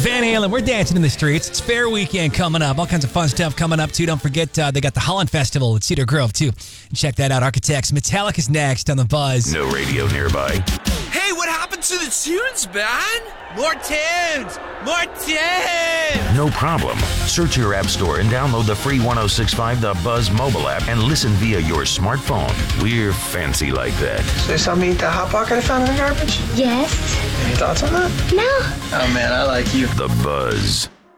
Van Halen, we're dancing in the streets. It's Fair Weekend coming up. All kinds of fun stuff coming up, too. Don't forget, they got the Holland Festival at Cedar Grove, too. Check that out. Architects. Metallica's next on The Buzz. No radio nearby. Hey, what happened to the tunes, man? More tunes! More tunes! No problem. Search your app store and download the free 106.5 The Buzz mobile app and listen via your smartphone. We're fancy like that. So you saw me eat that Hot Pocket I found in the garbage? Yes. Any thoughts on that? No. Oh man, I like you. The Buzz.